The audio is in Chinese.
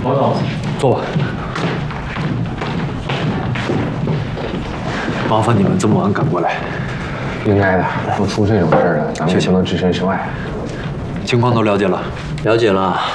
王总， 坐吧。麻烦你们这么晚赶过来。 应该的，都出这种事儿了，咱们也不能置身事外。 情况都了解了。 了解了，